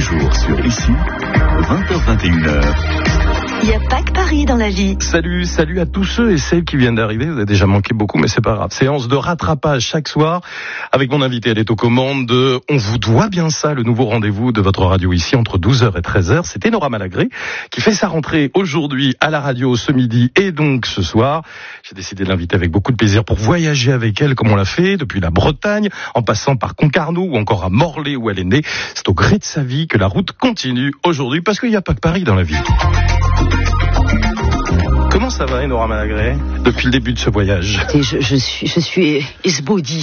jours sur ici, 20h-21h. Il n'y a pas que Paris dans la vie. Salut à tous ceux et celles qui viennent d'arriver. Vous avez déjà manqué beaucoup, mais c'est pas grave. Séance de rattrapage chaque soir avec mon invité. Elle est aux commandes de On vous doit bien ça, le nouveau rendez-vous de votre radio ici entre 12h et 13h. C'est Enora Malagré qui fait sa rentrée aujourd'hui à la radio ce midi et donc ce soir. J'ai décidé de l'inviter avec beaucoup de plaisir pour voyager avec elle comme on l'a fait depuis la Bretagne, en passant par Concarneau ou encore à Morlaix où elle est née. C'est au gré de sa vie que la route continue aujourd'hui parce qu'il n'y a pas que Paris dans la vie. Comment ça va, Enora Malagré, depuis le début de ce voyage? Je suis esbaudi.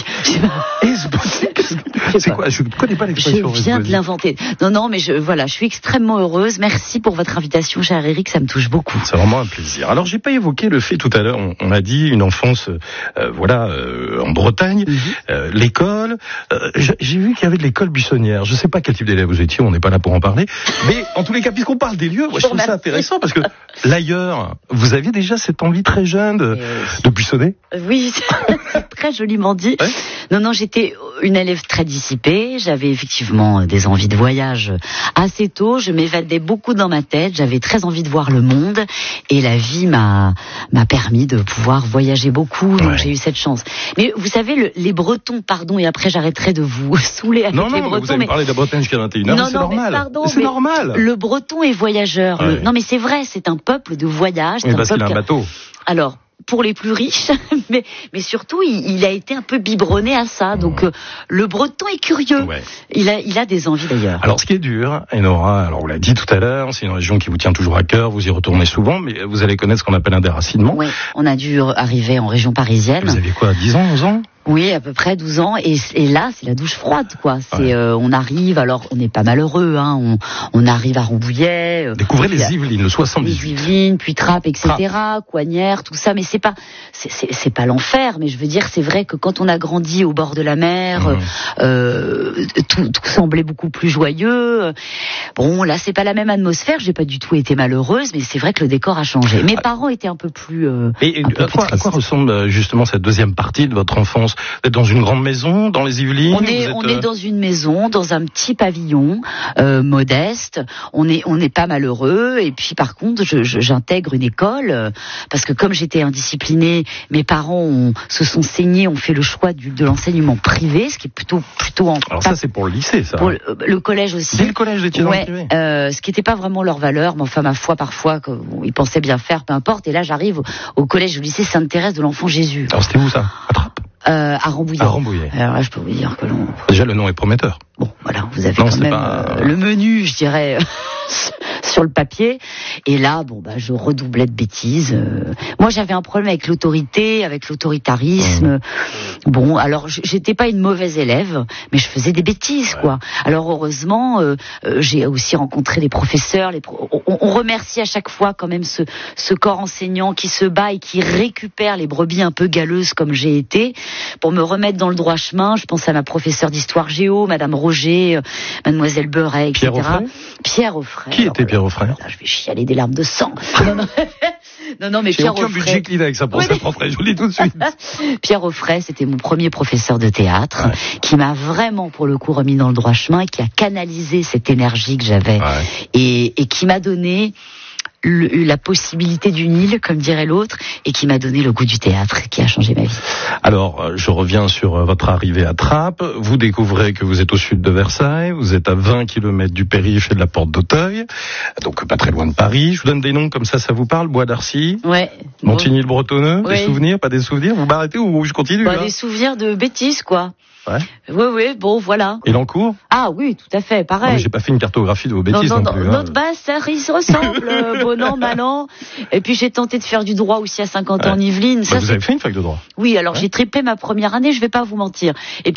C'est quoi? Je ne connais pas l'expression. Je viens de l'inventer. Non, mais je suis extrêmement heureuse. Merci pour votre invitation, cher Eric, ça me touche beaucoup. C'est vraiment un plaisir. Alors, j'ai pas évoqué le fait tout à l'heure, on a dit une enfance, en Bretagne, l'école. J'ai vu qu'il y avait de l'école buissonnière. Je sais pas quel type d'élève vous étiez, on n'est pas là pour en parler. Mais en tous les cas, puisqu'on parle des lieux, moi, je trouve ça intéressant parce que l'ailleurs, vous aviez déjà cette envie très jeune de buissonner? Oui, c'est très joliment dit. Ouais. Non, j'étais une élève très dissipée. J'avais effectivement des envies de voyage assez tôt. Je m'évadais beaucoup dans ma tête. J'avais très envie de voir le monde. Et la vie m'a permis de pouvoir voyager beaucoup. Donc j'ai eu cette chance. Mais vous savez, les Bretons, pardon, et après j'arrêterai de vous saouler avec les Bretons. Non, vous avez parlé de la Bretagne jusqu'à 21h, c'est normal. Pardon, c'est normal. Le Breton est voyageur. Ouais. Non, mais c'est vrai, c'est un peuple de voyage. Parce qu'il a un bateau. Alors, pour les plus riches, mais surtout, il a été un peu biberonné à ça. Donc, le Breton est curieux. Ouais. Il a des envies d'ailleurs. Alors, ce qui est dur, Enora, alors on l'a dit tout à l'heure, c'est une région qui vous tient toujours à cœur, vous y retournez souvent, mais vous allez connaître ce qu'on appelle un déracinement. Oui, on a dû arriver en région parisienne. Vous aviez quoi, 10 ans, 11 ans? Oui, à peu près 12 ans. Et là, c'est la douche froide, quoi. C'est, on arrive, alors on n'est pas malheureux, hein. On arrive à Rambouillet. Découvrez les Yvelines, le 78. Les Yvelines, puis Trappes, etc. Coignères, tout ça. Mais c'est pas l'enfer. Mais je veux dire, c'est vrai que quand on a grandi au bord de la mer, tout semblait beaucoup plus joyeux. Bon, là, c'est pas la même atmosphère. J'ai pas du tout été malheureuse, mais c'est vrai que le décor a changé. Mes parents étaient un peu plus. À quoi ressemble justement cette deuxième partie de votre enfance? Vous êtes dans une grande maison, dans les Yvelines? On est dans une maison, dans un petit pavillon modeste. On n'est pas malheureux. Et puis par contre, j'intègre une école parce que comme j'étais indisciplinée, mes parents se sont saignés, ont fait le choix de l'enseignement privé, ce qui est plutôt. Alors ça, c'est pour le lycée, ça. Pour le collège aussi. Dès le collège, vous étiez dans le privé. Ce qui n'était pas vraiment leur valeur, mais enfin ma foi parfois ils pensaient bien faire, peu importe. Et là, j'arrive au collège, au lycée Sainte-Thérèse de l'Enfant Jésus. Alors c'était où ça? À Trappes? À Rambouillet. Alors là, je peux vous dire que déjà, le nom est prometteur. Bon, voilà, vous avez quand même le menu, je dirais, sur le papier. Et là, je redoublais de bêtises. Moi, j'avais un problème avec l'autorité, avec l'autoritarisme. Bon, alors, j'étais pas une mauvaise élève, mais je faisais des bêtises, quoi. Alors, heureusement, j'ai aussi rencontré les professeurs. On remercie à chaque fois quand même ce corps enseignant qui se bat et qui récupère les brebis un peu galeuses comme j'ai été pour me remettre dans le droit chemin. Je pense à ma professeure d'histoire géo, Madame Roger, Mademoiselle Beuret, etc. Pierre Offray. Qui était Pierre Offray? Là, je vais chialer des larmes de sang. Non, mais Pierre Offray. J'ai aucun budget qu'il a avec ça pour cette rentrée, je vous le dis tout de suite. Pierre Offray, c'était mon premier professeur de théâtre, qui m'a vraiment, pour le coup, remis dans le droit chemin, qui a canalisé cette énergie que j'avais et qui m'a donné la possibilité d'une île, comme dirait l'autre, et qui m'a donné le goût du théâtre, qui a changé ma vie. Alors, je reviens sur votre arrivée à Trappes. Vous découvrez que vous êtes au sud de Versailles, vous êtes à 20 km du périph' et de la porte d'Auteuil, donc pas très loin de Paris. Je vous donne des noms comme ça vous parle? Bois d'Arcy, Montigny-le-Bretonneux, des souvenirs, pas des souvenirs? Vous m'arrêtez ou je continue? Des souvenirs de bêtises, quoi. Ouais. Oui, bon, voilà. Et l'encours? Ah oui, tout à fait, pareil. Non, mais j'ai pas fait une cartographie de vos bêtises non plus. Notre base, ça se ressemble, bon an, mal an. Et puis j'ai tenté de faire du droit aussi à 50 ans en Yvelines. Vous avez fait une fac de droit? Oui, alors j'ai triplé ma première année, je vais pas vous mentir. Et